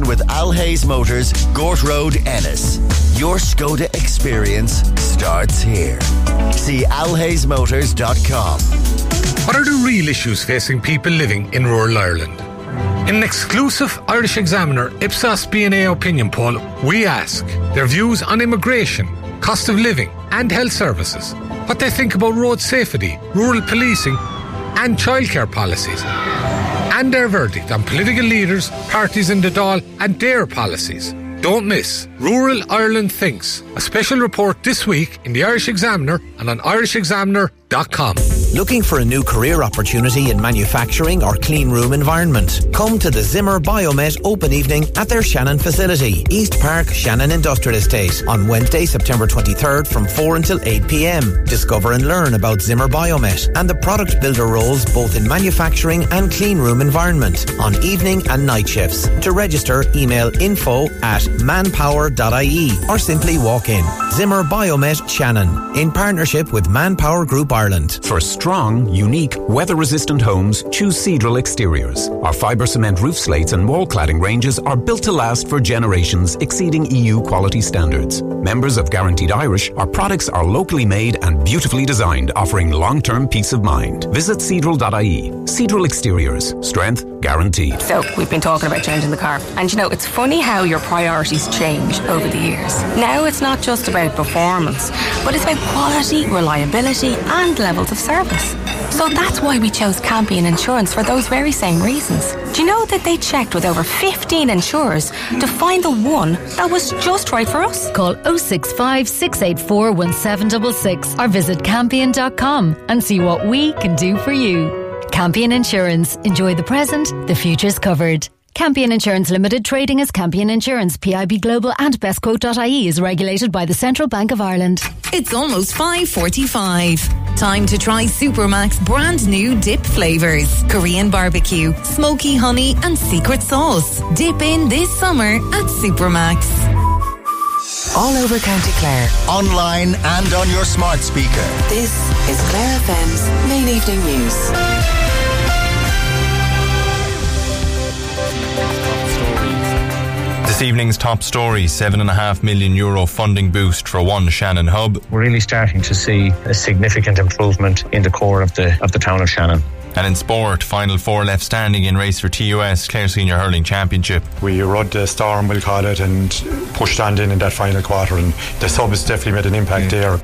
with Al Hayes Motors, Gort Road, Ennis. Your Skoda experience starts here. See alhaysmotors.com. What are the real issues facing people living in rural Ireland? In an exclusive Irish Examiner Ipsos BNA opinion poll, we ask their views on immigration, cost of living and health services, what they think about road safety, rural policing and childcare policies, and their verdict on political leaders, parties in the Dáil and their policies. Don't miss Rural Ireland Thinks, a special report this week in the Irish Examiner and on irishexaminer.com. Looking for a new career opportunity in manufacturing or clean room environment? Come to the Zimmer Biomet Open Evening at their Shannon facility, East Park, Shannon Industrial Estate, on Wednesday, September 23rd from 4 until 8 p.m. Discover and learn about Zimmer Biomet and the product builder roles both in manufacturing and clean room environment on evening and night shifts. To register, email info@manpower.ie or simply walk in. Zimmer Biomet Shannon, in partnership with Manpower Group Ireland. For strong, unique, weather-resistant homes, choose Seadrill Exteriors. Our fibre cement roof slates and wall cladding ranges are built to last for generations, exceeding EU quality standards. Members of Guaranteed Irish, our products are locally made and beautifully designed, offering long-term peace of mind. Visit Seadrill.ie. Seadrill Exteriors. Strength guaranteed. So, we've been talking about changing the car. And you know, it's funny how your priorities change over the years. Now it's not just about performance, but it's about quality, reliability and levels of service. So that's why we chose Campion Insurance for those very same reasons. Do you know that they checked with over 15 insurers to find the one that was just right for us? Call 065 684 1766 or visit campion.com and see what we can do for you. Campion Insurance. Enjoy the present, the future's covered. Campion Insurance Limited, trading as Campion Insurance, PIB Global and bestquote.ie is regulated by the Central Bank of Ireland. It's almost 5:45. Time to try Supermac's brand new dip flavours. Korean barbecue, smoky honey and secret sauce. Dip in this summer at Supermac's. All over County Clare. Online and on your smart speaker. This is Clare FM's Main Evening News. This evening's top story, €7.5 million funding boost for One Shannon Hub. We're really starting to see a significant improvement in the core of the town of Shannon. And in sport, final four left standing in race for TUS Clare Senior Hurling Championship. We rode the storm, we'll call it, and pushed on in that final quarter, and the sub has definitely made an impact there.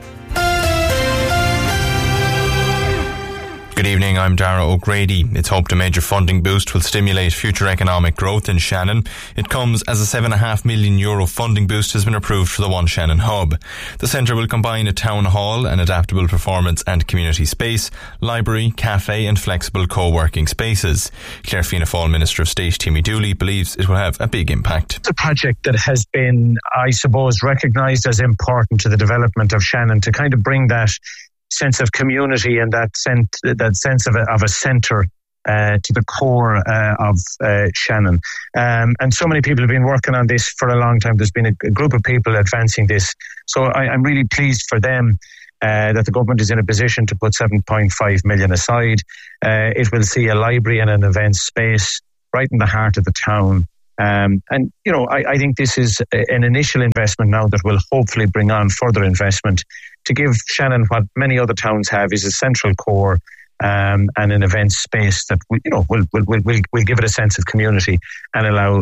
Good evening, I'm Dara O'Grady. It's hoped a major funding boost will stimulate future economic growth in Shannon. It comes as a €7.5 million funding boost has been approved for the One Shannon Hub. The centre will combine a town hall, an adaptable performance and community space, library, cafe and flexible co-working spaces. Clare Fianna Fáil Minister of State Timmy Dooley believes it will have a big impact. It's a project that has been, I suppose, recognised as important to the development of Shannon, to kind of bring that sense of community and that sense of a centre to the core of Shannon. And so many people have been working on this for a long time. There's been a group of people advancing this. So I'm really pleased for them that the government is in a position to put 7.5 million aside. It will see a library and an event space right in the heart of the town. And, you know, I think this is an initial investment now that will hopefully bring on further investment to give Shannon what many other towns have, is a central core and an event space that will give it a sense of community and allow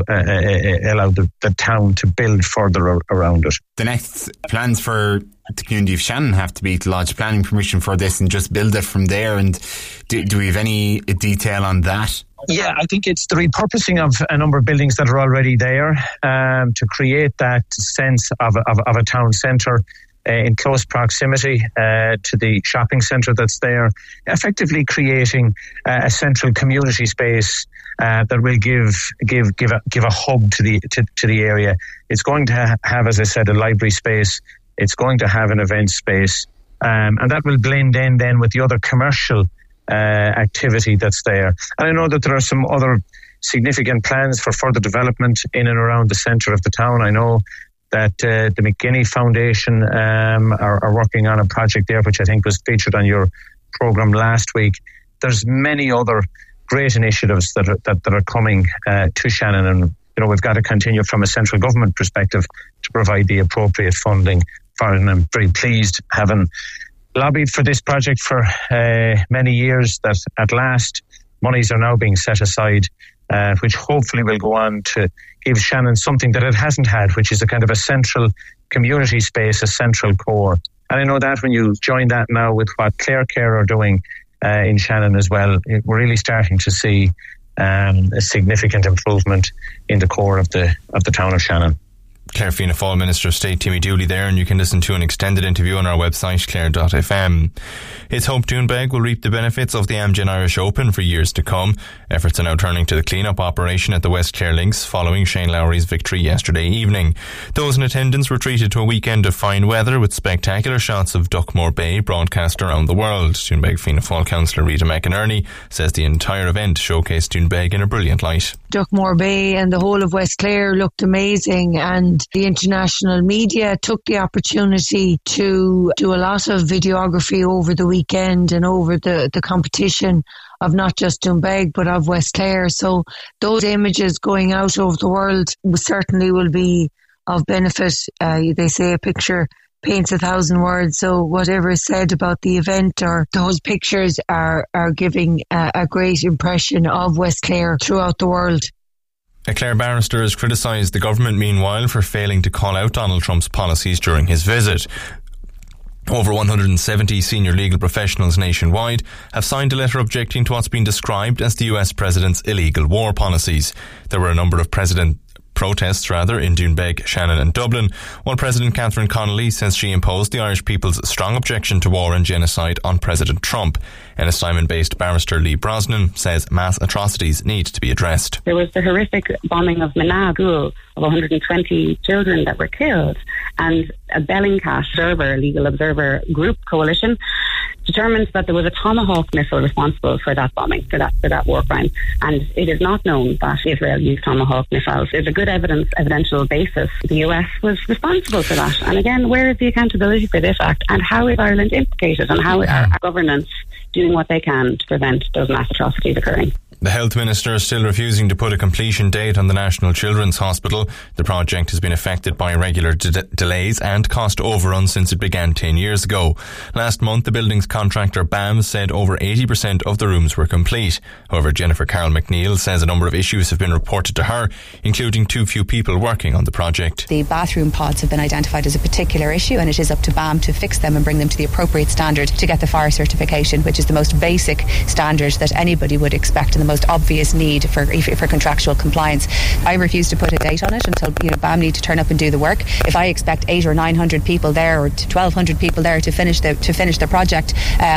the town to build further around it. The next plans for the community of Shannon have to be to lodge planning permission for this and just build it from there. And do we have any detail on that? Yeah, I think it's the repurposing of a number of buildings that are already there to create that sense of a town centre in close proximity to the shopping centre that's there, effectively creating a central community space that will give a hub to the area. It's going to have, as I said, a library space. It's going to have an event space, and that will blend in then with the other commercial activity that's there. And I know that there are some other significant plans for further development in and around the centre of the town. I know that the McGinney Foundation are working on a project there, which I think was featured on your programme last week. There's many other great initiatives that are coming to Shannon, and we've got to continue from a central government perspective to provide the appropriate funding for it. And I'm very pleased, having lobbied for this project for many years, that at last monies are now being set aside, which hopefully will go on to give Shannon something that it hasn't had, which is a kind of a central community space, a central core. And I know that when you join that now with what Clare Care are doing in Shannon as well, we're really starting to see a significant improvement in the core of the town of Shannon. Clare Fianna Fáil Minister of State Timmy Dooley there, and you can listen to an extended interview on our website clare.fm. It's hoped Doonbeg will reap the benefits of the Amgen Irish Open for years to come. Efforts are now turning to the clean-up operation at the West Clare Links following Shane Lowry's victory yesterday evening. Those in attendance were treated to a weekend of fine weather with spectacular shots of Duckmore Bay broadcast around the world. Doonbeg Fianna Fáil councillor Rita McInerney says the entire event showcased Doonbeg in a brilliant light. Duckmore Bay and the whole of West Clare looked amazing, and the international media took the opportunity to do a lot of videography over the weekend and over the competition of not just Doonbeg but of West Clare. So those images going out over the world certainly will be of benefit. They say a picture paints 1,000 words, so whatever is said about the event or those pictures are giving a great impression of West Clare throughout the world. A Clare barrister has criticised the government meanwhile for failing to call out Donald Trump's policies during his visit. Over 170 senior legal professionals nationwide have signed a letter objecting to what's been described as the US president's illegal war policies. There were a number of protests in Doonbeg, Shannon and Dublin, while President Catherine Connolly says she imposed the Irish people's strong objection to war and genocide on President Trump. Ennis-Diamond-based barrister Lee Brosnan says mass atrocities need to be addressed. There was the horrific bombing of Manaa School of 120 children that were killed, and a Bellingcat observer, legal observer group coalition determined that there was a Tomahawk missile responsible for that bombing, for that war crime. And it is not known that Israel used Tomahawk missiles. There's a good evidential basis. The US was responsible for that. And again, where is the accountability for this act? And how is Ireland implicated? And how are our governments doing what they can to prevent those mass atrocities occurring? The Health Minister is still refusing to put a completion date on the National Children's Hospital. The project has been affected by regular delays and cost overruns since it began 10 years ago. Last month, the building's contractor BAM said over 80% of the rooms were complete. However, Jennifer Carroll McNeil says a number of issues have been reported to her, including too few people working on the project. The bathroom pods have been identified as a particular issue, and it is up to BAM to fix them and bring them to the appropriate standard to get the fire certification, which is the most basic standard that anybody would expect and the most obvious need for contractual compliance. I refuse to put a date on it until BAM need to turn up and do the work. If I expect 800 or 900 people there or 1,200 people there to finish the project,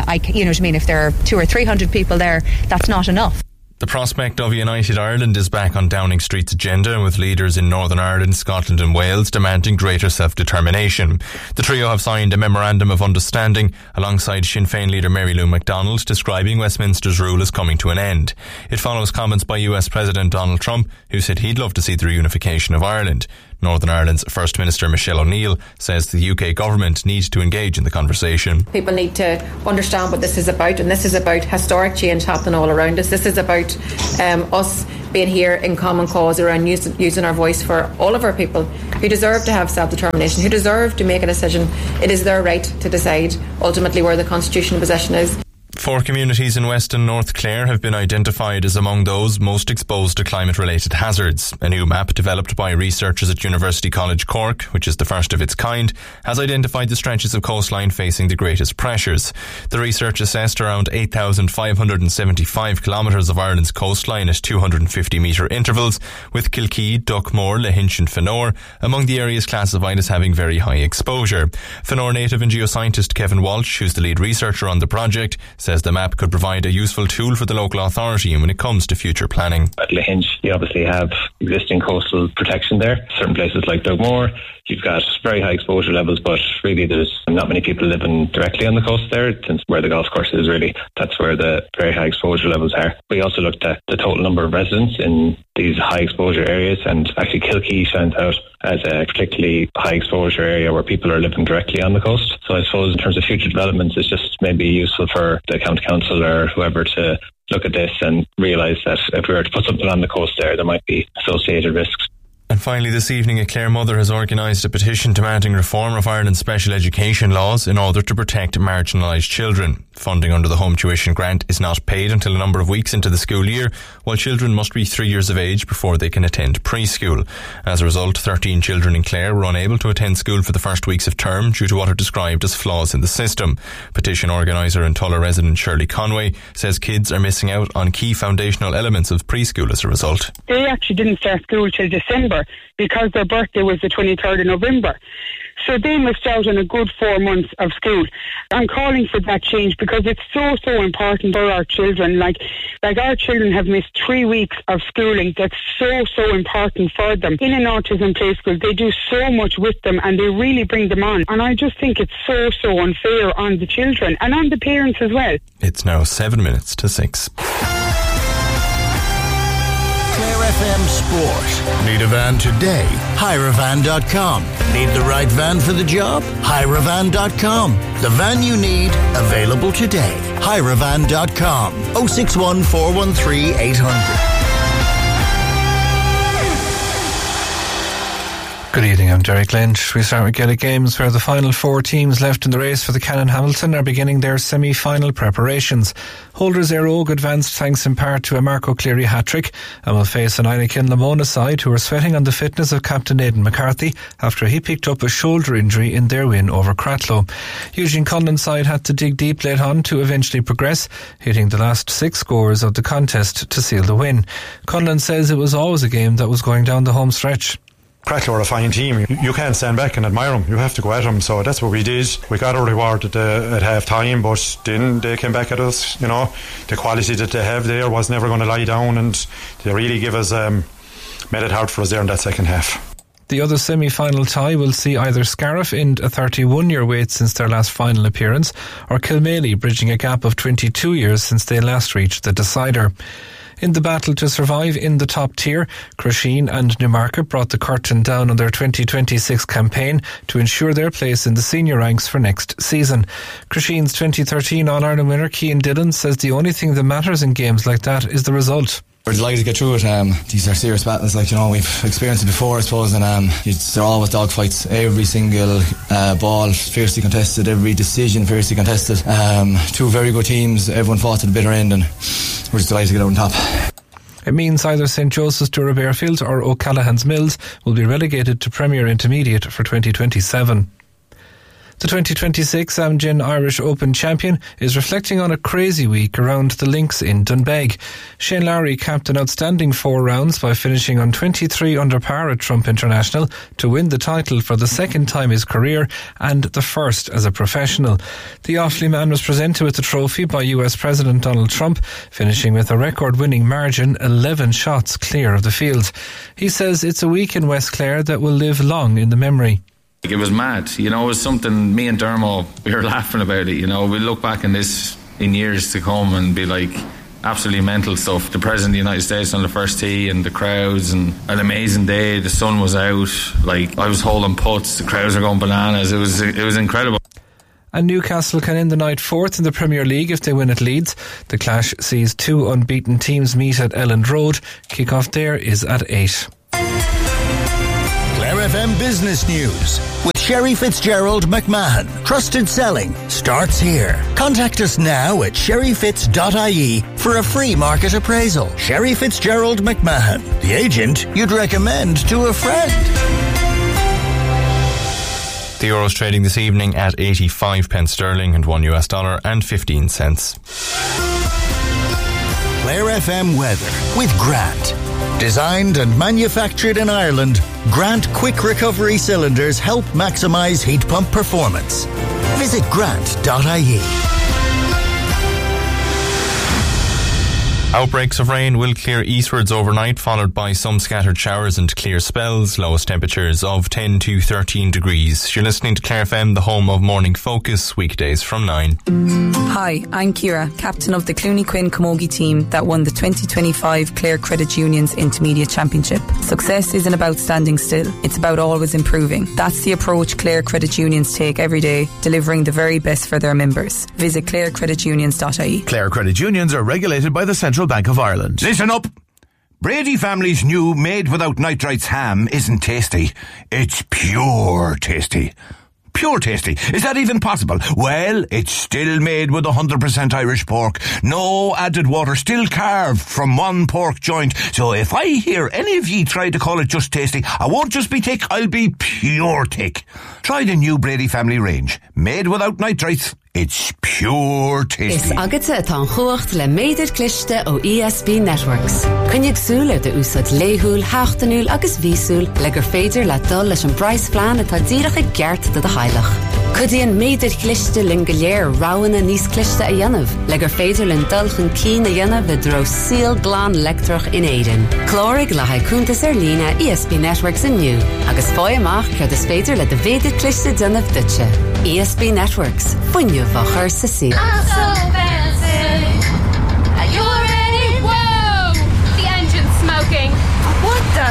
if there are 200 or 300 people there, that's not enough. The prospect of a United Ireland is back on Downing Street's agenda, with leaders in Northern Ireland, Scotland and Wales demanding greater self-determination. The trio have signed a memorandum of understanding alongside Sinn Féin leader Mary Lou McDonald, describing Westminster's rule as coming to an end. It follows comments by US President Donald Trump, who said he'd love to see the reunification of Ireland. Northern Ireland's First Minister Michelle O'Neill says the UK government needs to engage in the conversation. People need to understand what this is about, and this is about historic change happening all around us. This is about us being here in common cause around using our voice for all of our people who deserve to have self-determination, who deserve to make a decision. It is their right to decide ultimately where the constitutional possession is. 4 communities in West and North Clare have been identified as among those most exposed to climate-related hazards. A new map developed by researchers at University College Cork, which is the first of its kind, has identified the stretches of coastline facing the greatest pressures. The research assessed around 8,575 kilometres of Ireland's coastline at 250-metre intervals, with Kilkee, Duckmore, Lahinch and Fenor among the areas classified as having very high exposure. Fenor native and geoscientist Kevin Walsh, who's the lead researcher on the project, says the map could provide a useful tool for the local authority when it comes to future planning. At Lahinch, you obviously have existing coastal protection there. Certain places like Dugmore, you've got very high exposure levels, but really there's not many people living directly on the coast there, since where the golf course is really, that's where the very high exposure levels are. We also looked at the total number of residents in these high exposure areas, and actually Kilkee shines out as a particularly high exposure area where people are living directly on the coast. So I suppose in terms of future developments, it's just maybe useful for the county council or whoever to look at this and realise that if we were to put something on the coast there might be associated risks. And finally this evening, a Clare mother has organised a petition demanding reform of Ireland's special education laws in order to protect marginalised children. Funding under the home tuition grant is not paid until a number of weeks into the school year, while children must be 3 years of age before they can attend preschool. As a result, 13 children in Clare were unable to attend school for the first weeks of term due to what are described as flaws in the system. Petition organiser and Tulla resident Shirley Conway says kids are missing out on key foundational elements of preschool as a result. They actually didn't start school till December because their birthday was the 23rd of November. So they missed out on a good 4 months of school. I'm calling for that change because it's so important for our children. Like our children have missed 3 weeks of schooling. That's so important for them. In an autism play school, they do so much with them and they really bring them on. And I just think it's so unfair on the children and on the parents as well. It's now 7 minutes to 6. Clare FM Sport. Need a van today? HireAvan.com. Need the right van for the job? HireAvan.com. The van you need, available today. HireAvan.com. 061 413 800. Good evening, I'm Derek Lynch. We start with Gaelic Games, where the final 4 teams left in the race for the Canon Hamilton are beginning their semi-final preparations. Holders Éire Óg advanced thanks in part to a Marco Cleary hat-trick and will face an Inagh Lamona side who are sweating on the fitness of captain Aidan McCarthy after he picked up a shoulder injury in their win over Cratloe. Eugene Conlon's side had to dig deep late on to eventually progress, hitting the last 6 scores of the contest to seal the win. Conlon says it was always a game that was going down the home stretch. Cratloe are a fine team. You can't stand back and admire them. You have to go at them. So that's what we did. We got our reward at half time, but then they came back at us. You know, the quality that they have there was never going to lie down, and they really give us made it hard for us there in that second half. The other semi-final tie will see either Scariff end a 31-year wait since their last final appearance, or Kilmaley bridging a gap of 22 years since they last reached the decider. In the battle to survive in the top tier, Crusheen and Newmarket brought the curtain down on their 2026 campaign to ensure their place in the senior ranks for next season. Crusheen's 2013 All-Ireland winner Cian Dillon says the only thing that matters in games like that is the result. We're delighted to get through it. These are serious battles, we've experienced it before, I suppose, and they're always dogfights. Every single ball fiercely contested, every decision fiercely contested. 2 very good teams, everyone fought to the bitter end, and we're just delighted to get out on top. It means either St. Joseph's Dura Bearfield or O'Callaghan's Mills will be relegated to Premier Intermediate for 2027. The 2026 Amgen Irish Open champion is reflecting on a crazy week around the links in Dunbeg. Shane Lowry capped an outstanding 4 rounds by finishing on 23 under par at Trump International to win the title for the second time in his career and the first as a professional. The Offaly man was presented with the trophy by US President Donald Trump, finishing with a record-winning margin 11 shots clear of the field. He says it's a week in West Clare that will live long in the memory. It was mad, it was something, me and Dermo, we were laughing about it, we look back in this in years to come and be like, absolutely mental stuff. The President of the United States on the first tee and the crowds, and an amazing day, the sun was out, I was holding putts, the crowds were going bananas, it was incredible. And Newcastle can end the night 4th in the Premier League if they win at Leeds. The clash sees 2 unbeaten teams meet at Elland Road. Kick-off there is at 8. Clare FM Business News with Sherry Fitzgerald McMahon. Trusted selling starts here. Contact us now at sherryfitz.ie for a free market appraisal. Sherry Fitzgerald McMahon, the agent you'd recommend to a friend. The euro's trading this evening at 85 pence sterling and $1 and 15 cents. Clare FM weather with Grant. Designed and manufactured in Ireland, Grant Quick Recovery Cylinders help maximise heat pump performance. Visit grant.ie. Outbreaks of rain will clear eastwards overnight, followed by some scattered showers and clear spells. Lowest temperatures of 10 to 13 degrees. You're listening to Clare FM, the home of Morning Focus, weekdays from 9. Hi, I'm Ciara, captain of the Clooney Quinn Camogie team that won the 2025 Clare Credit Union's Intermediate Championship. Success isn't about standing still, it's about always improving. That's the approach Clare Credit Unions take every day, delivering the very best for their members. Visit clarecreditunions.ie. Clare Credit Unions are regulated by the Central Bank of Ireland. Listen up! Brady family's new made without nitrites ham isn't tasty. It's pure tasty. Pure tasty. Is that even possible? Well, it's still made with 100% Irish pork. No added water, still carved from one pork joint. So if I hear any of ye try to call it just tasty, I won't just be thick, I'll be pure thick. Try the new Brady family range. Made without nitrites. It's pure tasty. Is agate atá chuacht le méidir cliste ó ESB Networks. Cynnig súl de úsad léhúl, háchtanúl agus vísúl le gur féidir le dul leis an Bryce plan atá díreach a gceart de heilech. Cudíon méidir cliste lin go léir ráhanna níos cliste a dhéanamh, le gur féidir lin dulchan cín a dhéanamh a dro síl glán lectrach in éidean. Clórig le haicúntas lína ESB Networks inniu, agus fói amach cead is féidir le de féidir cliste dynamh dutse. ESB Networks, funniu Vachar Cecile. I'm so fancy. Are you ready? Whoa! The engine's smoking. What the?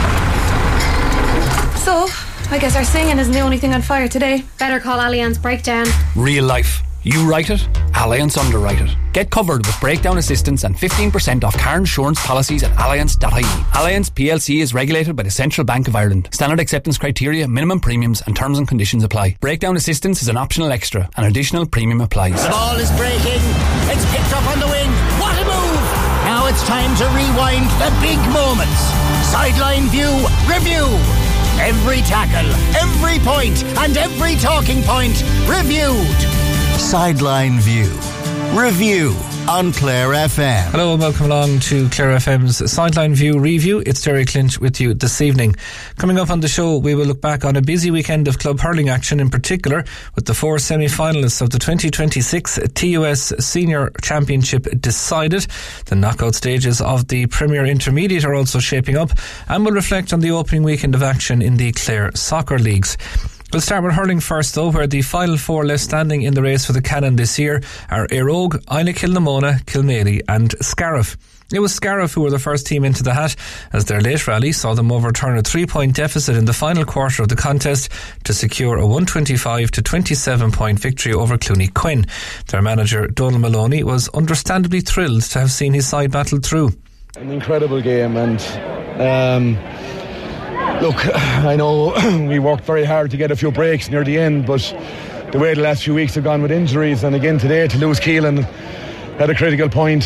So, I guess our singing isn't the only thing on fire today. Better call Allianz Breakdown. Real life. You write it, Allianz underwrite it. Get covered with breakdown assistance and 15% off car insurance policies at allianz.ie. Allianz PLC is regulated by the Central Bank of Ireland. Standard acceptance criteria, minimum premiums and terms and conditions apply. Breakdown assistance is an optional extra. An additional premium applies. The ball is breaking. It's picked up on the wing. What a move! Now it's time to rewind the big moments. Sideline view review. Every tackle, every point and every talking point reviewed. Sideline View Review on Clare FM. Hello and welcome along to Clare FM's Sideline View Review. It's Jerry Clinch with you this evening. Coming up on the show, we will look back on a busy weekend of club hurling action, in particular with the 4 semi-finalists of the 2026 TUS Senior Championship decided. The knockout stages of the Premier Intermediate are also shaping up, and we'll reflect on the opening weekend of action in the Clare Soccer Leagues. We'll start with hurling first, though, where the final 4 left standing in the race for the Canon this year are Éireog, Inagh Kilnamona, Kilmaley and Scariff. It was Scariff who were the first team into the hat, as their late rally saw them overturn a 3-point deficit in the final quarter of the contest to secure a 125 to 27 point victory over Clooney Quinn. Their manager, Donal Maloney, was understandably thrilled to have seen his side battled through. An incredible game, and look, I know we worked very hard to get a few breaks near the end, but the way the last few weeks have gone with injuries, and again today to lose Keelan at a critical point,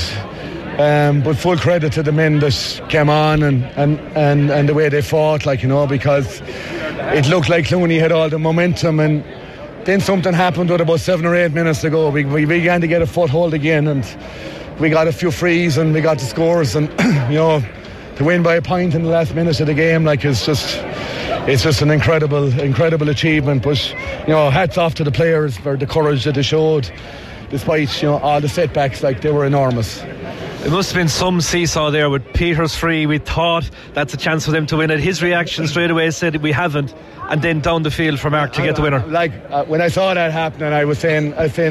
but full credit to the men that came on and the way they fought, because it looked like Clooney had all the momentum, and then something happened with about 7 or 8 minutes to go. We began to get a foothold again, and we got a few frees and we got the scores, and to win by a point in the last minute of the game, it's just an incredible achievement. But hats off to the players for the courage that they showed, despite all the setbacks. They were enormous. It must have been some seesaw there with Peter's free. We thought that's a chance for them to win it. His reaction straight away said we haven't, and then down the field for Mark to get the winner. When I saw that happening, I was saying,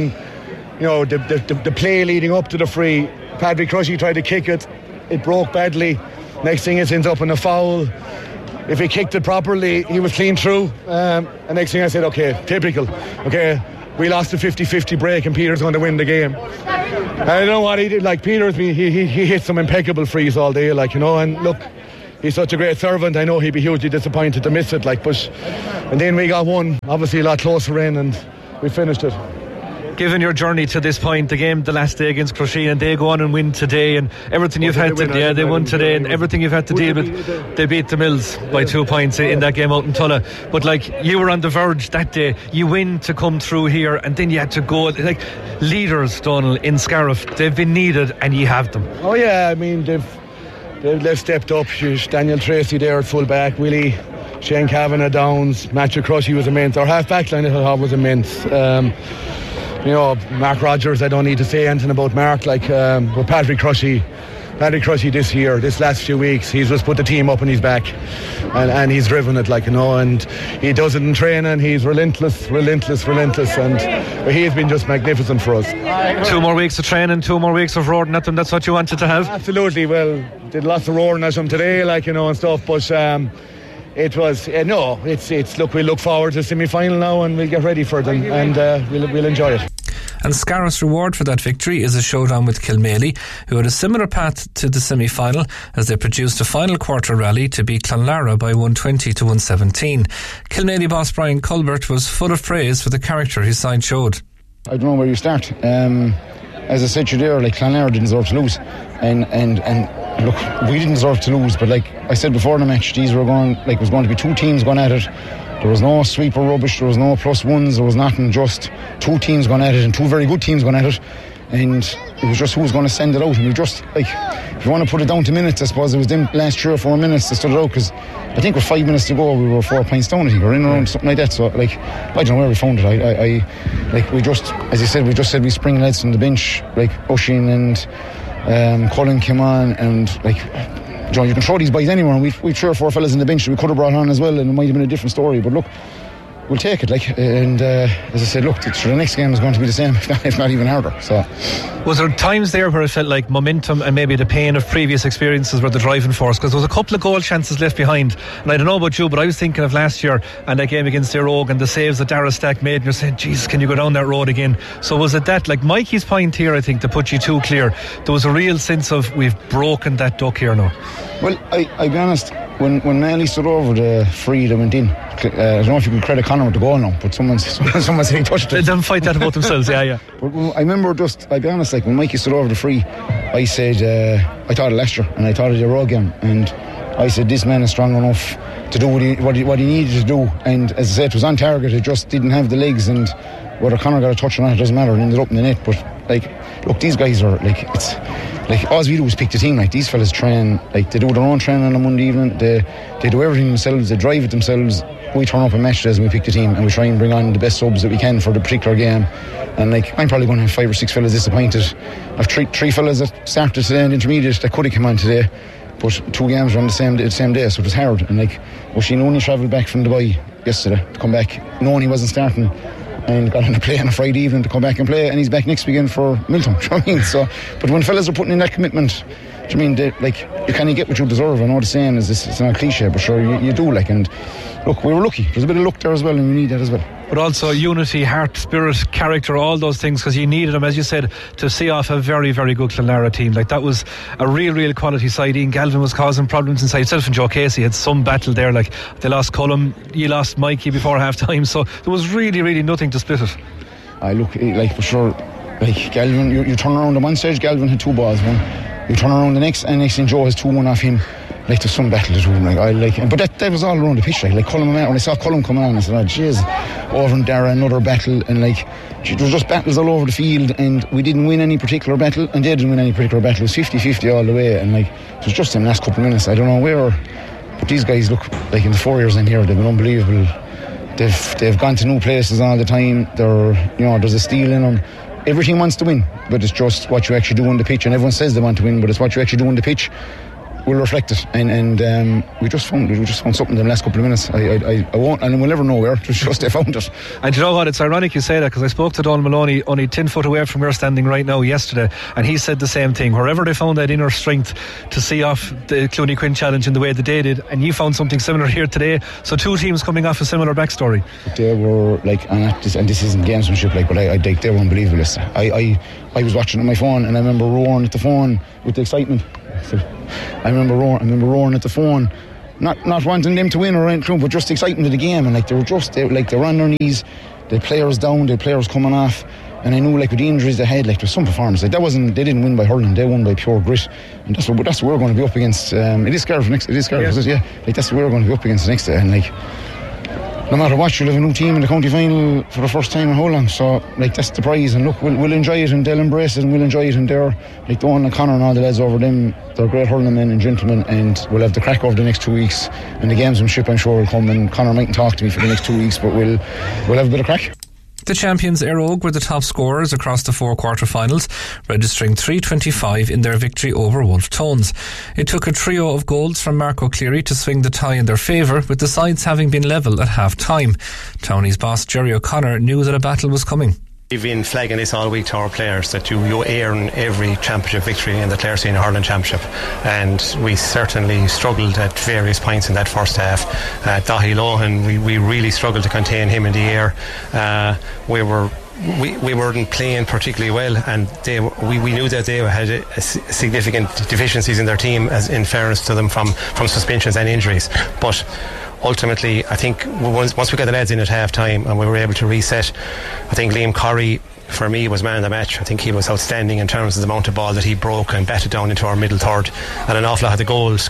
the play leading up to the free, Patrick Crushy tried to kick it, it broke badly. Next thing, it ends up in a foul. If he kicked it properly, he was clean through. And next thing I said, okay, typical. Okay, we lost a 50-50 break and Peter's going to win the game. And I don't know what he did. Peter's, he hit some impeccable frees all day, and look, he's such a great servant. I know he'd be hugely disappointed to miss it, and then we got one, obviously a lot closer in, and we finished it. Given your journey to this point, the game the last day against Crusheen, and they go on and win today, and everything you've had to, they won today, and everything you've had to deal with, they beat the Mills by 2 points in that game out in Tulla. But you were on the verge that day. You win to come through here, and then you had to go. Leaders, Donal, in Scariff, they've been needed, and you have them. Oh yeah, I mean they've stepped up. Daniel Tracy there at full back, Willie, Shane Kavanagh, Downs, Matthew Crushy was immense. Our half back line I thought was immense. Mark Rogers, I don't need to say anything about Mark, but Patrick Crushy this last few weeks, he's just put the team up on his back, and he's driven it, and he does it in training. He's relentless, and he has been just magnificent for us. 2 more weeks of training, 2 more weeks of roaring at them. That's what you wanted to have? Absolutely. Well, did lots of roaring at them today, and stuff, but it was it's look, we look forward to the semi-final now, and we'll get ready for them, and we'll enjoy it. And Scarra's reward for that victory is a showdown with Kilmaley, who had a similar path to the semi-final as they produced a final quarter rally to beat Clonlara by 120 to 117. Kilmaley boss Brian Culbert was full of praise for the character his side showed. I don't know where you start. As I said to you there, like, Clonlara didn't deserve to lose, and look, we didn't deserve to lose, but like I said before the match, these were going, like, it was going to be two teams going at it. There was no sweeper rubbish, there was no plus ones, there was nothing, just two teams going at it, and two very good teams going at it, and it was just who was going to send it out. And we just, like, if you want to put it down to minutes, I suppose it was them last 3 or 4 minutes that stood it out, because I think with 5 minutes to go we were 4 points down, I think, or in around something like that. So, like, I don't know where we found it. I like, we just, as you said, we spring lads from the bench, like Oisín and Cullen came on, and like, you know, you can throw these boys anywhere, and we've 3 or 4 fellas in the bench that we could have brought on as well, and it might have been a different story, but look, we'll take it, like, and as I said, look, the next game is going to be the same, if not even harder. So, was there times there where it felt like momentum and maybe the pain of previous experiences were the driving force? Because there was a couple of goal chances left behind, and I don't know about you, but I was thinking of last year and that game against Éire Óg and the saves that Dara Stack made, and you're saying, Jesus, can you go down that road again? So was it that, like Mikey's point here, I think, to put you too clear, there was a real sense of, we've broken that duck here now? Well, I'll be honest, when Manley stood over the free that went in, I don't know if you can credit Conor with the goal now, but someone said he touched it. Let them fight that about themselves, yeah. But I remember, just, I'll be honest, like, when Mikey stood over the free, I said, I thought of Leicester, and I thought of the Éire Óg game, and I said, this man is strong enough to do what he needed to do, and as I said, it was on target, it just didn't have the legs, and whether Conor got a touch or not, it doesn't matter, it ended up in the net. But, like, look, these guys are, like, it's like, all we do is pick the team. Like, these fellas train, like, they do their own training on a Monday evening, they do everything themselves, they drive it themselves. We turn up on match days and we pick the team, and we try and bring on the best subs that we can for the particular game. And, like, I'm probably going to have 5 or 6 fellas disappointed. I've three fellas that started today in intermediate that could have come on today, but 2 games were on the same day, so it was hard. And, like, Oisín only travelled back from Dubai yesterday to come back knowing he wasn't starting, and got on a play on a Friday evening to come back and play, and he's back next weekend for Milton. Do you know what I mean? So, but when fellas are putting in that commitment, do you know what I mean, like, you kind of get what you deserve. I know the saying is this, it's not a cliche, but sure, you do, like. And look, we were lucky, there's a bit of luck there as well, and we need that as well. But also unity, heart, spirit, character, all those things, because you needed them, as you said, to see off a very, very good Clonlara team. Like, that was a real quality side. Ian Galvin was causing problems inside. Yourself and Joe Casey had some battle there. Like, they lost Cullum, you lost Mikey before half time, so there was really nothing to split it. I look, like, for sure, like, Galvin, you turn around at one stage, Galvin had 2 balls, one. You turn around the next, and next thing Joe has 2-1 off him. Like, there's some battle to do, like, but that was all around the pitch, like Cullum, when I saw Cullum coming on, I said, oh jeez, over in Dara, another battle, and like, there was just battles all over the field, and we didn't win any particular battle, and they didn't win any particular battle. It was 50-50 all the way, and like, it was just in the last couple of minutes, I don't know where, but these guys, look, like, in the 4 years I'm here, they've been unbelievable. They've gone to new places all the time. There's a steal in them. Everything wants to win, but it's just what you actually do on the pitch, and everyone says they want to win, but it's what you actually do on the pitch will reflect it, and we just found something in the last couple of minutes. I won't, and we'll never know where. It's just they found it. And you know what? It's ironic you say that, because I spoke to Donald Maloney only 10 foot away from where we're standing right now yesterday, and he said the same thing. Wherever they found that inner strength to see off the Clooney Quinn challenge in the way that they did, and you found something similar here today. So 2 teams coming off a similar backstory. They were like, and this isn't gamesmanship, like, but they were unbelievable. I was watching on my phone, and I remember roaring at the phone with the excitement. I remember roaring at the phone, not wanting them to win or anything, but just excitement of the game. And like, they were on their knees, they had players down, they had players coming off, and I knew, like, with the injuries they had, like, there was some performance. Like, they didn't win by hurling, they won by pure grit, and that's what we're going to be up against. It is Scariff next. It is Scariff, yeah. Like, that's what we're going to be up against next day, and like, no matter what, you'll have a new team in the county final for the first time in how long. So, like, that's the prize, and look, we'll enjoy it, and they'll embrace it, and we'll enjoy it, and they're, like, Dawn and Conor and all the lads over them, they're great hurling men and gentlemen, and we'll have the crack over the next 2 weeks, and the gamesmanship, I'm sure, will come, and Conor mightn't talk to me for the next 2 weeks, but we'll have a bit of crack. The champions Éire Óg were the top scorers across the 4 quarter-finals, registering 325 in their victory over Wolf Tones. It took a trio of goals from Mark O'Cleary to swing the tie in their favour, with the sides having been level at half-time. Townie's boss Jerry O'Connor knew that a battle was coming. We've been flagging this all week to our players that you earn every championship victory in the Clare Senior Hurling Championship, and we certainly struggled at various points in that first half. Dahi Lohan, we really struggled to contain him in the air. We were we weren't playing particularly well, and we knew that they had significant deficiencies in their team, as in fairness to them, from suspensions and injuries. But ultimately, I think once we got the lads in at half time and we were able to reset, I think Liam Corrie, for me, was man of the match. I think he was outstanding in terms of the amount of ball that he broke and batted down into our middle third, and an awful lot of the goals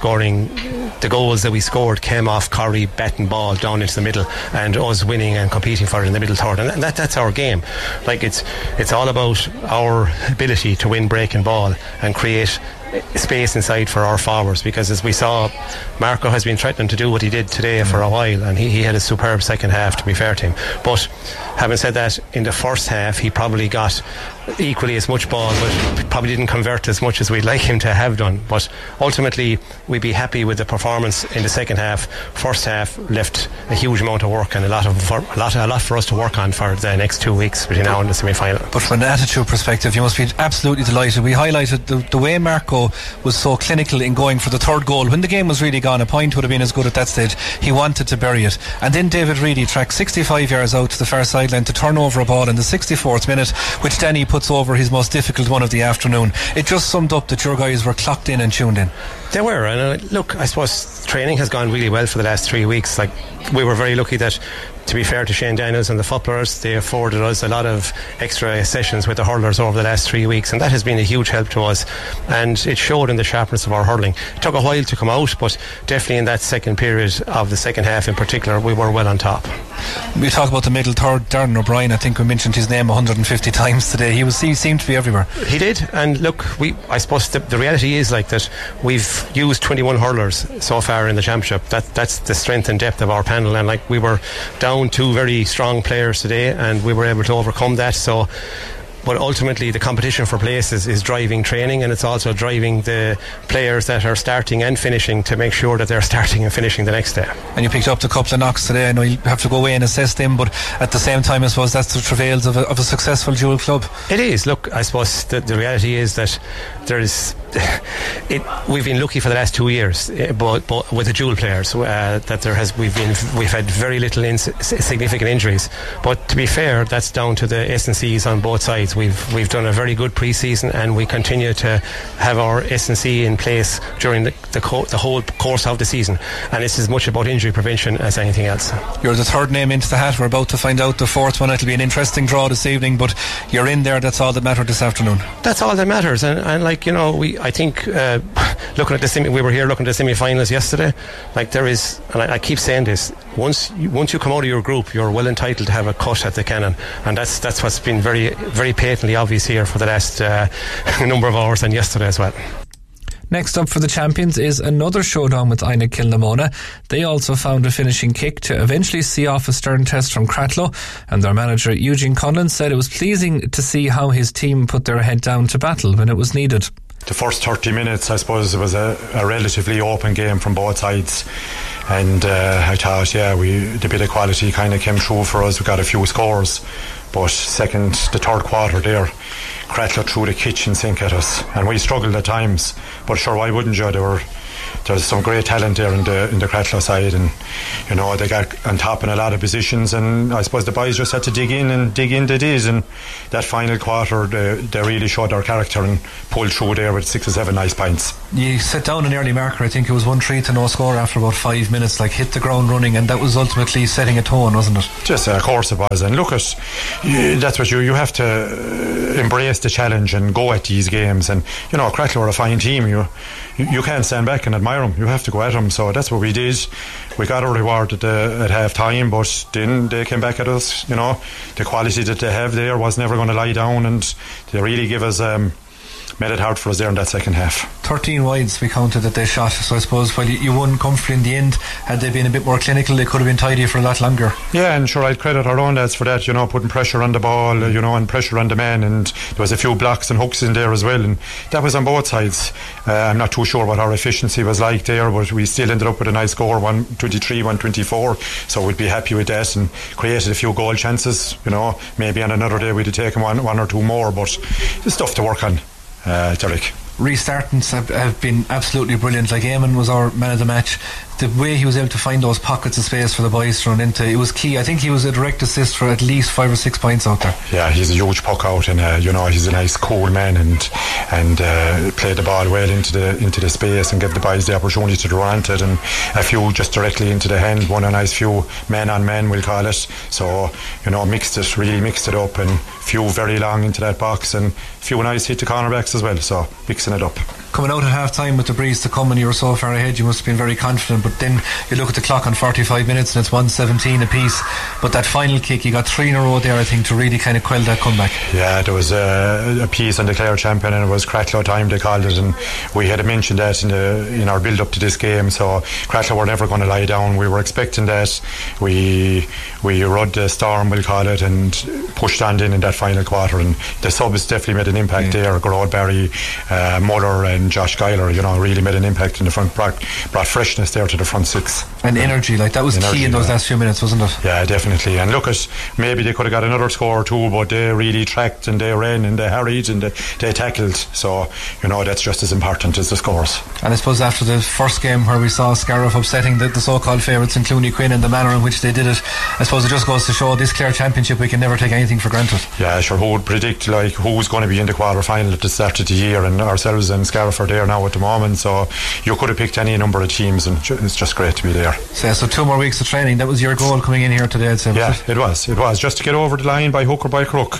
that we scored came off Corrie batting ball down into the middle and us winning and competing for it in the middle third, and that's our game. Like, it's all about our ability to win breaking ball and create space inside for our forwards, because as we saw, Marco has been threatening to do what he did today for a while, and he had a superb second half, to be fair to him. But having said that, in the first half he probably got equally as much ball, but probably didn't convert as much as we'd like him to have done. But ultimately we'd be happy with the performance in the second half. First half left a huge amount of work and a lot for us to work on for the next 2 weeks between now and the semi-final. But from an attitude perspective, you must be absolutely delighted. We highlighted the way Marco was so clinical in going for the third goal. When the game was really gone, a point would have been as good at that stage. He wanted to bury it, and then David Reedy tracked 65 yards out to the far sideline to turn over a ball in the 64th minute, which Danny puts over his most difficult one of the afternoon. It just summed up that your guys were clocked in and tuned in. They were, and look, I suppose training has gone really well for the last 3 weeks. Like, we were very lucky that, to be fair to Shane Daniels and the footballers, they afforded us a lot of extra sessions with the hurlers over the last 3 weeks, and that has been a huge help to us, and it showed in the sharpness of our hurling. It took a while to come out, but definitely in that second period of the second half in particular, we were well on top. We talk about the middle third. Darren O'Brien, I think we mentioned his name 150 times today. He seemed to be everywhere. He did, and look, I suppose the reality is like that we've used 21 hurlers so far in the championship. That's the strength and depth of our panel, and like, we were down 2 very strong players today and we were able to overcome that. So, but ultimately the competition for places is driving training, and it's also driving the players that are starting and finishing to make sure that they're starting and finishing the next day. And you picked up a couple of knocks today. I know you have to go away and assess them, but at the same time I suppose that's the travails of a successful dual club. It is. Look, I suppose the reality is that we've been lucky for the last 2 years, but with the dual players, that we've had very little significant injuries. But to be fair, that's down to the S&Cs on both sides. We've done a very good pre-season, and we continue to have our S&C in place during the whole course of the season, and it's as much about injury prevention as anything else. You're the third name into the hat. We're about to find out the fourth one. It'll be an interesting draw this evening, but you're in there. That's all that mattered this afternoon. That's all that matters, and like, you know, I think looking at we were here looking at the semi-finals yesterday. Like, there is, and I keep saying this, once you come out of your group, you're well entitled to have a cut at the cannon, and that's what's been very, very patently obvious here for the last number of hours, and yesterday as well. Next up for the champions is another showdown with Einig Kilnamona. They also found a finishing kick to eventually see off a stern test from Cratloe, and their manager Eugene Conlon said it was pleasing to see how his team put their head down to battle when it was needed. The first 30 minutes, I suppose, it was a relatively open game from both sides, and I thought, the bit of quality kind of came through for us. We got a few scores, but the third quarter there, Cratloe threw the kitchen sink at us, and we struggled at times, but sure, why wouldn't you? There's some great talent there in the Cratloe side, and you know, they got on top in a lot of positions, and I suppose the boys just had to dig in they did, and that final quarter they really showed their character and pulled through there with 6 or 7 nice points. You set down an early marker. I think it was 1-3 to no score after about 5 minutes, like hit the ground running, and that was ultimately setting a tone, wasn't it? Just of course it was, and look at that's what you have to embrace the challenge and go at these games, and you know, Cratloe are a fine team. You can't stand back and admire them. You have to go at them. So that's what we did. We got our reward at half time, but then they came back at us. You know, the quality that they have there was never going to lie down, and they really give us made it hard for us there in that second half. 13 wides we counted that they shot, so I suppose while you won comfortably in the end, had they been a bit more clinical, they could have been tidy for a lot longer. Yeah, and sure, I'd credit our own lads for that, you know, putting pressure on the ball, you know, and pressure on the man, and there was a few blocks and hooks in there as well, and that was on both sides. I'm not too sure what our efficiency was like there, but we still ended up with a nice score, 123, 124, so we'd be happy with that, and created a few goal chances. You know, maybe on another day we'd have taken one or two more, but there's stuff to work on. Derek. Restartants have been absolutely brilliant. Like, Eamon was our man of the match. the way he was able to find those pockets of space for the boys to run into, it was key. I think he was a direct assist for at least 5 or 6 points out there. Yeah, he's a huge puck out, and he's a nice cool man, and played the ball well into the space and gave the boys the opportunity to run into it, and a few just directly into the hand, won a nice few man on man, we'll call it. So really mixed it up, and few very long into that box, and few nice hit to cornerbacks as well, so mixing it up. Coming out at half time with the breeze to come and you were so far ahead, you must have been very confident, but then you look at the clock on 45 minutes and it's 1:17 apiece, but that final kick, you got 3 in a row there, I think, to really kind of quell that comeback. Yeah, there was a piece on the Clare champion, and it was Cracklow time they called it, and we had mentioned that in our build up to this game. So Cracklow were never going to lie down. We were expecting that. We rode the storm, we'll call it, and pushed on in that final quarter, and the subs definitely made an impact there. Gerard Barry, Muller and Josh Geiler, really made an impact in the front, brought freshness there to the front six. And energy, that was key in those last few minutes, wasn't it? Yeah, definitely. And look, maybe they could have got another score or two, but they really tracked and they ran and they harried and they tackled. So, that's just as important as the scores. And I suppose after the first game where we saw Scariff upsetting the so-called favourites in Clooney Quinn and the manner in which they did it, I suppose it just goes to show this Clare Championship, we can never take anything for granted. Yeah, sure. Who would predict who's going to be in the quarter-final at the start of the year, and ourselves and Scariff are there now at the moment, so you could have picked any number of teams, and it's just great to be there. So 2 more weeks of training, that was your goal coming in here today, I'd say. Yeah, it was just to get over the line by hook or by crook.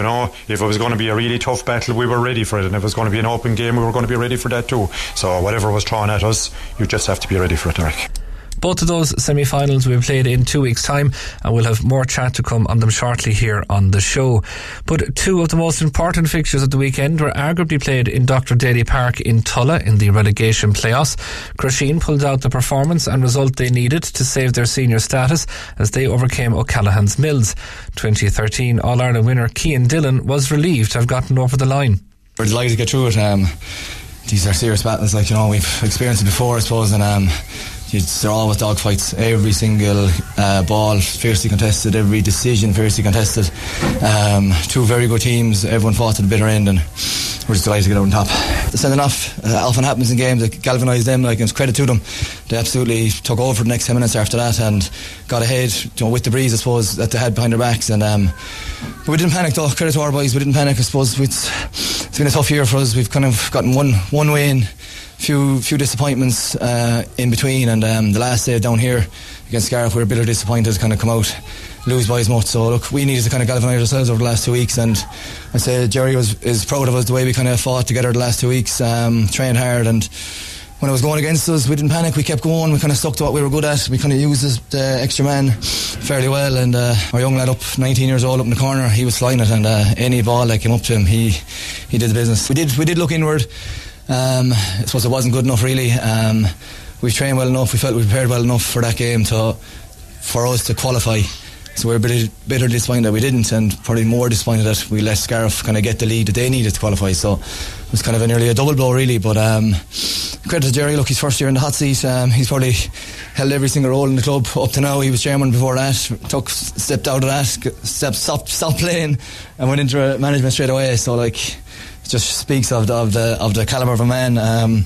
If it was going to be a really tough battle, we were ready for it, and if it was going to be an open game, we were going to be ready for that too. So whatever was thrown at us, you just have to be ready for it, Derek. Both of those semi-finals will be played in 2 weeks' time, and we'll have more chat to come on them shortly here on the show. But 2 of the most important fixtures of the weekend were arguably played in Dr. Daly Park in Tulla in the relegation playoffs. Crusheen pulled out the performance and result they needed to save their senior status as they overcame O'Callaghan's Mills. 2013 All-Ireland winner Cian Dillon was relieved to have gotten over the line. We're delighted to get through it. These are serious battles, we've experienced it before, I suppose, and they're always dogfights. Every single ball fiercely contested, every decision fiercely contested. 2 very good teams, everyone fought to the bitter end, and we're just delighted to get out on top. The sending off often happens in games that galvanised them, it's credit to them. They absolutely took over for the next 10 minutes after that and got ahead with the breeze, I suppose, that they had behind their backs, and we didn't panic though. Credit to our boys, we didn't panic. I suppose it's been a tough year for us. We've kind of gotten one win, few disappointments in between, and the last day down here against Scariff we were bitterly disappointed to kind of come out lose by as much. So look, we needed to kind of galvanise ourselves over the last 2 weeks, and I say Jerry is proud of us the way we kind of fought together the last 2 weeks, trained hard, and when it was going against us we didn't panic, we kept going, we kind of stuck to what we were good at, we kind of used the extra man fairly well, and our young lad up 19 years old up in the corner, he was flying it, and any ball that came up to him he did the business. We did look inward. I suppose it wasn't good enough really. We trained well enough, we felt we prepared well enough for that game for us to qualify, so we were bitter disappointed that we didn't, and probably more disappointed that we let Scariff kind of get the lead that they needed to qualify. So it was kind of nearly a double blow really, but credit to Jerry. Look, his first year in the hot seat, he's probably held every single role in the club up to now. He was chairman before that, stepped out of that, stopped playing and went into management straight away, so it just speaks of the calibre of a man,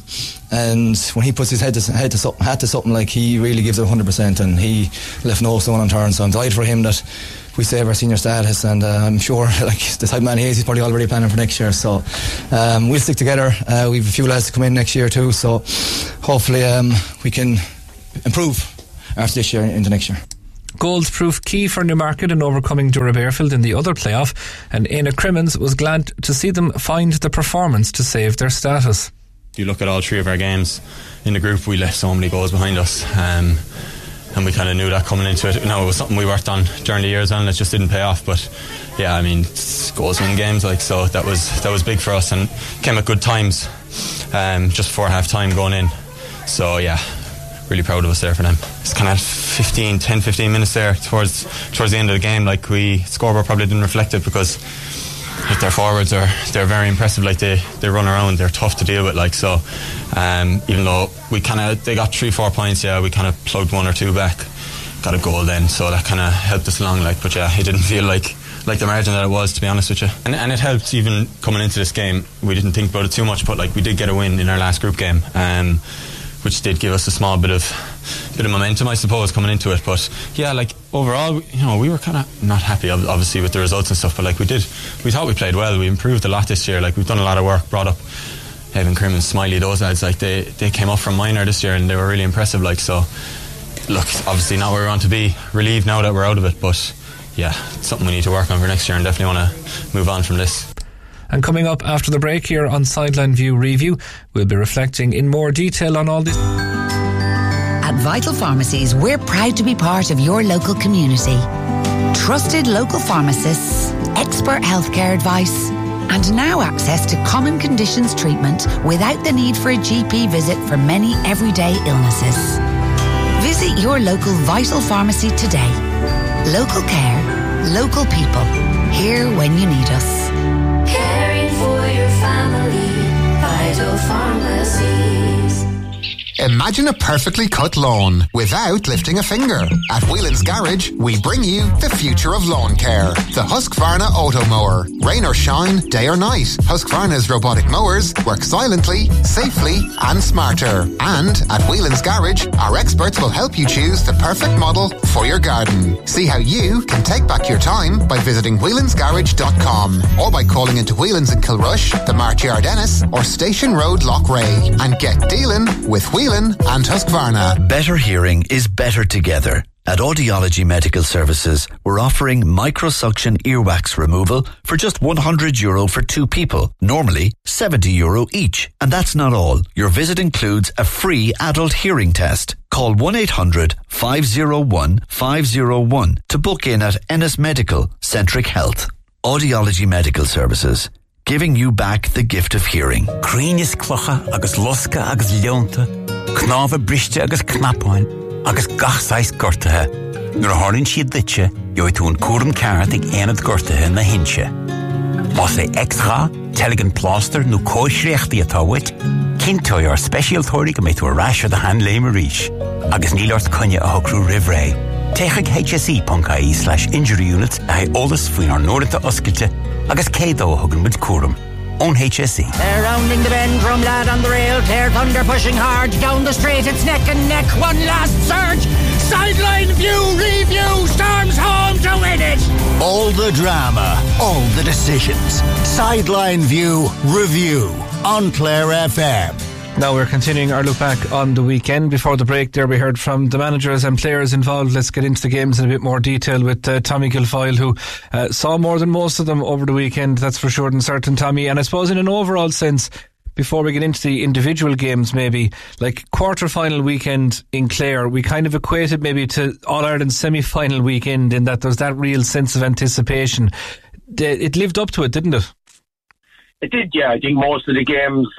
and when he puts his head to something, he really gives it 100%, and he left no stone unturned. So I'm delighted for him that we save our senior status, and I'm sure the type of man he is, he's probably already planning for next year. So we'll stick together. We have a few lads to come in next year too, so hopefully we can improve after this year into next year. Goals proved key for Newmarket in overcoming Durham Airfield in the other playoff, and Éanna Crimmins was glad to see them find the performance to save their status. You look at all 3 of our games in the group, we left so many goals behind us, and we kind of knew that coming into it. Now it was something we worked on during the years, and it just didn't pay off, but yeah, goals win games, so that was big for us, and came at good times just before half time going in, so yeah, really proud of us there for them. It's kind of 10-15 minutes there towards the end of the game, we scoreboard probably didn't reflect it, because their forwards they're very impressive, they run around, they're tough to deal with, so even though they got 3-4 points, we kind of plugged 1 or 2 back, got a goal then, so that kind of helped us along, but yeah, it didn't feel like the margin that it was, to be honest with you, and it helped even coming into this game. We didn't think about it too much, but we did get a win in our last group game, which did give us a small bit of momentum, I suppose, coming into it. But yeah, like overall, we were kind of not happy obviously with the results and stuff, but like we thought we played well. We improved a lot this year. Like we've done a lot of work, brought up Evan Crimmin, Smiley, those lads, like they came up from minor this year and they were really impressive. Like, so look, obviously not where we want to be, relieved now that we're out of it, but yeah, it's something we need to work on for next year and definitely want to move on from this. And coming up after the break here on Sideline View Review, we'll be reflecting in more detail on all this. At Vital Pharmacies, we're proud to be part of your local community. Trusted local pharmacists, expert healthcare advice, and now access to common conditions treatment without the need for a GP visit for many everyday illnesses. Visit your local Vital Pharmacy today. Local care, local people, here when you need us. Caring for your family, Vital Pharmacies. Imagine a perfectly cut lawn without lifting a finger. At Whelan's Garage, we bring you the future of lawn care. The Husqvarna Auto Mower. Rain or shine, day or night, Husqvarna's robotic mowers work silently, safely and smarter. And at Whelan's Garage, our experts will help you choose the perfect model for your garden. See how you can take back your time by visiting whelansgarage.com or by calling into Whelan's in Kilrush, the Martyard Ennis or Station Road Lochray and get dealing with Whelan and Husqvarna. Better hearing is better together. At Audiology Medical Services, we're offering microsuction earwax removal for just €100 for 2 people, normally €70 each. And that's not all. Your visit includes a free adult hearing test. Call 1-800-501-501 to book in at Ennis Medical Centric Health. Audiology Medical Services, giving you back the gift of hearing. Crínis clocha agus losca agus leonta, knáfa briste agus knapáin, agus gachsáis gortathe. Nuair a tharlann siad litse, joid tú an cuaram ceart ag aonad gortathe na hinse. Más é extra, telighan pláster nó cóisreachtaí atá wit, cinnteoir ar speisialtóirí go méid tú a ráisir de hand léim a ríis, agus nílart conne a thocrú rivré. Téigh hse.ie/injury unit a haid ólas faoin ar nóirinta oscailte agus cédó a thugann mid cuaram. Own HSE. They're rounding the bend from lad on the rail. Claire Thunder pushing hard down the straight. It's neck and neck. One last surge. Sideline View Review. Storms home to win it. All the drama, all the decisions. Sideline View Review on Clare FM. Now we're continuing our look back on the weekend. Before the break there we heard from the managers and players involved. Let's get into the games in a bit more detail with Tommy Guilfoyle, who saw more than most of them over the weekend, that's for sure and certain, Tommy. And I suppose in an overall sense, before we get into the individual games, maybe, like quarter-final weekend in Clare, we kind of equated maybe to All-Ireland semi-final weekend in that there's that real sense of anticipation. It lived up to it, didn't it? It did, yeah. I think most of the games,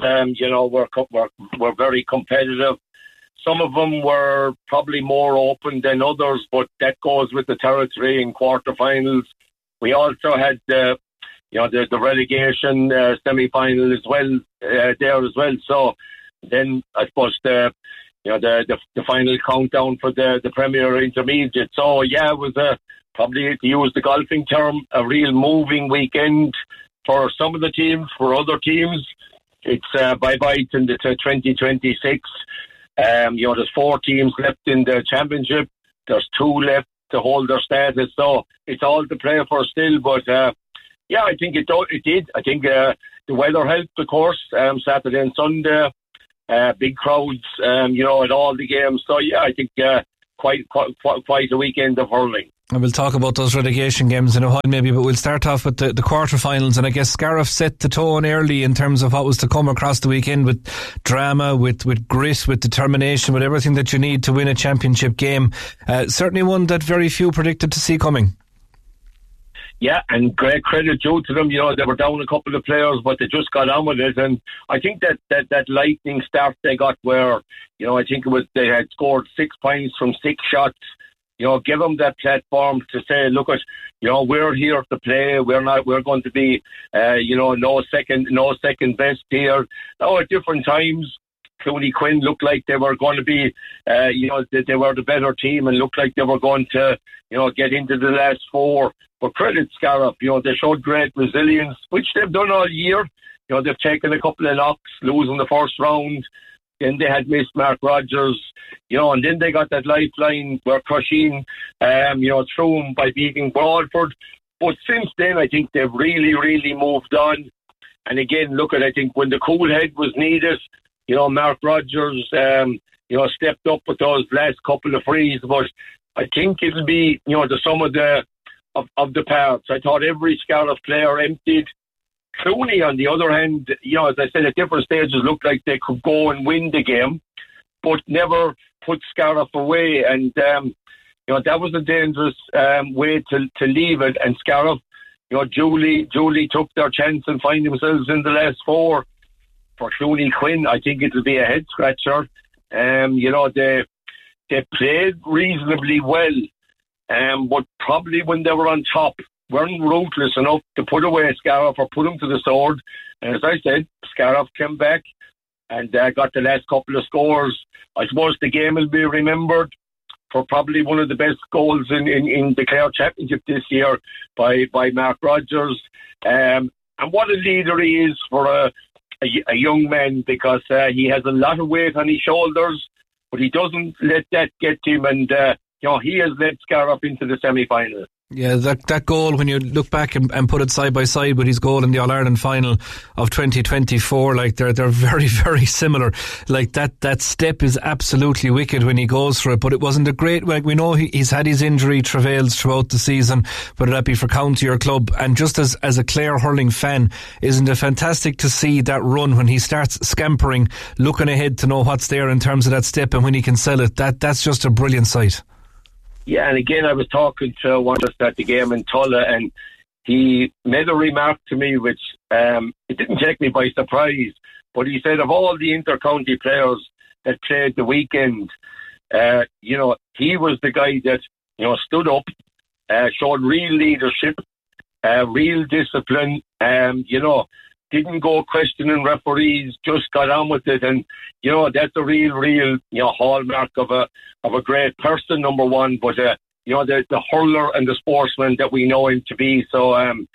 were very competitive. Some of them were probably more open than others, but that goes with the territory in quarterfinals. We also had the relegation semi-final as well there as well. So then I suppose the final countdown for the Premier Intermediate. So yeah, it was probably, to use the golfing term, a real moving weekend. For some of the teams, for other teams, it's bye-bye to 2026. There's 4 teams left in the championship. There's 2 left to hold their status. So it's all to play for still. But, I think it did. I think the weather helped, of course, Saturday and Sunday. Big crowds, at all the games. So, I think quite a weekend of hurling. And we'll talk about those relegation games in a while maybe, but we'll start off with the quarterfinals. And I guess Scariff set the tone early in terms of what was to come across the weekend, with drama, with grit, with determination, with everything that you need to win a championship game. Certainly one that very few predicted to see coming. Yeah, and great credit due to them. They were down a couple of players, but they just got on with it. And I think that lightning start they got where, I think it was they had scored 6 points from 6 shots. Give them that platform to say, look at, we're here to play. We're going to be, no second best here. Now at different times, Clooney Quinn looked like they were going to be, they were the better team and looked like they were going to, get into the last 4. But credit Scariff, they showed great resilience, which they've done all year. They've taken a couple of knocks, losing the first round. Then they had missed Mark Rogers, and then they got that lifeline where Crusheen, threw him by beating Broadford. But since then, I think they've really, really moved on. And again, I think when the cool head was needed, Mark Rogers, stepped up with those last couple of frees. But I think it'll be, the sum of the parts. I thought every Scariff player emptied. Clooney, on the other hand, as I said, at different stages looked like they could go and win the game, but never put Scariff away. And, that was a dangerous way to leave it. And Scariff, Julie took their chance and find themselves in the last 4. For Clooney Quinn, I think it'll be a head scratcher. They played reasonably well, but probably when they were on top, weren't ruthless enough to put away Scariff or put them to the sword. And as I said, Scariff came back and got the last couple of scores. I suppose the game will be remembered for probably one of the best goals in the Clare Championship this year by Mark Rogers. And what a leader he is for a young man, because he has a lot of weight on his shoulders, but he doesn't let that get to him. And, he has led Scariff into the semi-final. Yeah, that goal, when you look back and put it side by side with his goal in the All-Ireland final of 2024, like they're very, very similar. Like that step is absolutely wicked when he goes for it, but it wasn't a great, like we know he's had his injury travails throughout the season, whether that be for county or club. And just as a Clare hurling fan, isn't it fantastic to see that run when he starts scampering, looking ahead to know what's there in terms of that step, and when he can sell it, that's just a brilliant sight. Yeah, and again, I was talking to one just at the game in Tulla, and he made a remark to me which it didn't take me by surprise, but he said of all the inter-county players that played the weekend, he was the guy that, stood up, showed real leadership, real discipline, didn't go questioning referees, just got on with it. And, that's a real, hallmark of a great person, number one, but, the hurler and the sportsman that we know him to be. So,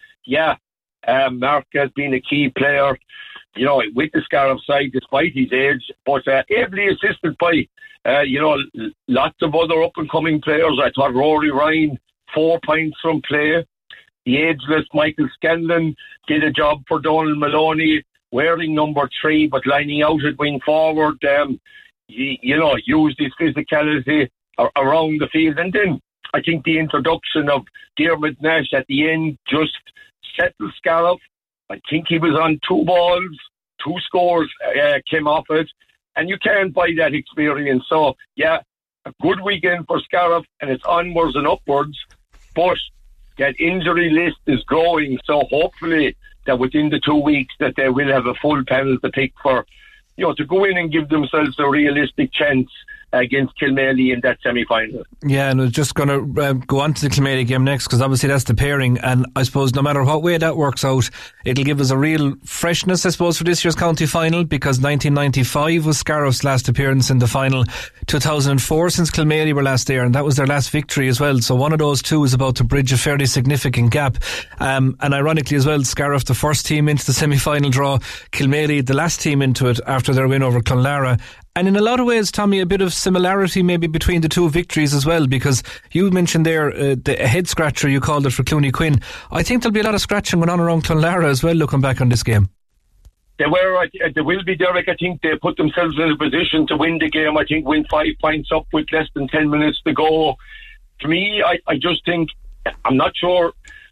Mark has been a key player, with the Scariff side, despite his age, but ably assisted by, lots of other up-and-coming players. I thought Rory Ryan, 4 points from play. The ageless Michael Scanlon did a job for Donald Maloney, wearing number 3, but lining out at wing forward. Used his physicality around the field. And then I think the introduction of Diarmuid Nash at the end just settled Scariff. I think he was on 2 balls, 2 scores came off it, and you can't buy that experience. So, a good weekend for Scariff, and it's onwards and upwards, but that injury list is growing, so hopefully that within the 2 weeks that they will have a full panel to pick for, to go in and give themselves a realistic chance against Kilmaley in that semi-final. Yeah, and we're just going to go on to the Kilmaley game next, because obviously that's the pairing, and I suppose no matter what way that works out, it'll give us a real freshness, I suppose, for this year's county final, because 1995 was Scariff's last appearance in the final, 2004 since Kilmaley were last there, and that was their last victory as well. So one of those two is about to bridge a fairly significant gap. And ironically as well, Scariff the first team into the semi-final draw, Kilmaley the last team into it after their win over Clonlara. And in a lot of ways, Tommy, a bit of similarity maybe between the two victories as well, because you mentioned there the head scratcher, you called it, for Clooney Quinn. I think there'll be a lot of scratching going on around Clonlara as well, looking back on this game. There will be, Derek. I think they put themselves in a position to win the game. I think win 5 points up with less than 10 minutes to go. To me, I just think, I'm not sure